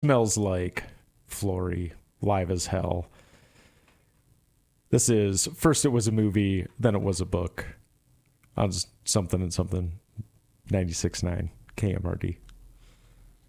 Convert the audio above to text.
Smells Like, Flory, Live as Hell. This is, first it was a movie, then it was a book on something and something, 96.9 KMRD.